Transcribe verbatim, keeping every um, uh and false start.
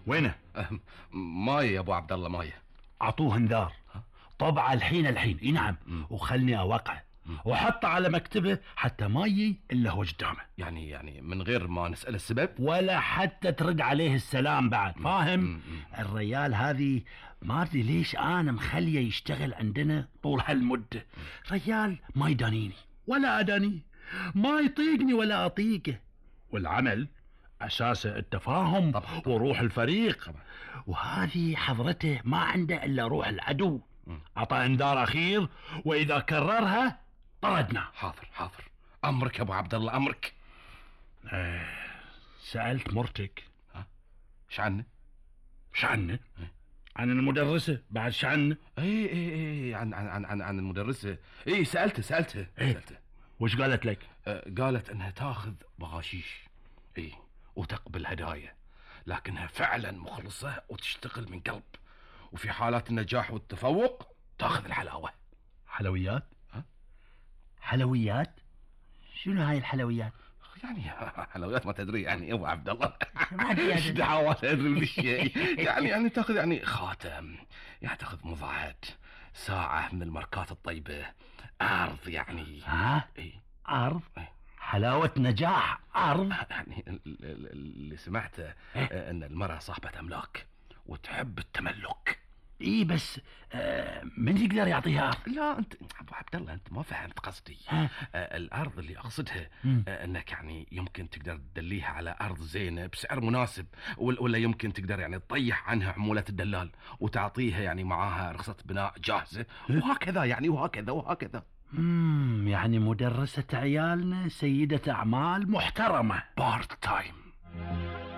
وينه؟ أه، ماي يا ابو عبد الله، ماي. اعطوه انذار طبعا الحين الحين اي نعم، وخلني اوقعه وحطه على مكتبه حتى ما يجي الا هو قدامه. يعني يعني من غير ما نسأل السبب ولا حتى ترد عليه السلام بعد، فاهم؟ الريال هذه ما ادري ليش انا مخليه يشتغل عندنا طول هالمده. ريال ما يدانيني ولا ادانيه، ما يطيقني ولا اطيقه، والعمل اساسه التفاهم طبعا وروح الفريق طبعا. وهذه حضرته ما عنده الا روح العدو. اعطى انذار اخير واذا كررها طردنا. حاضر حاضر، امرك يا ابو عبد الله، امرك. آه سألت مرتك. ها ايش عنه؟ ايش عنه؟ عن المدرسة بعد ايش عنه؟ اي اي اي عن عن عن عن المدرسة. اي سألته سألته ايه؟ سألته. وش قالت لك؟ آه قالت انها تاخذ بغاشيش اي وتقبل هدايا، لكنها فعلا مخلصة وتشتغل من قلب، وفي حالات النجاح والتفوق تاخذ الحلاوة. حلويات؟ ها؟ حلويات؟ شنو هاي الحلويات؟ يعني حلويات ما تدري يعني يا ابو عبد الله. ما ادري ايش دعوة ادري بالشيء. يعني يعني تاخذ يعني خاتم، يعني تاخذ مضاد، ساعة من الماركات الطيبة، عرض يعني. ها؟ اي عرض؟ اي حلاوة نجاح عرض. يعني اللي سمعته ان المرأة صاحبة املاك وتحب التملك. اي بس آه من يقدر يعطيها عرض؟ لا انت ابو عبد الله انت ما فهمت قصدي. آه الارض اللي اقصدها آه انك يعني يمكن تقدر تدليها على ارض زينه بسعر مناسب، ولا يمكن تقدر يعني تطيح عنها عمولة الدلال وتعطيها يعني معاها رخصة بناء جاهزة، وهكذا يعني وهكذا وهكذا. امم يعني مدرسة عيالنا سيدة اعمال محترمة بارت تايم.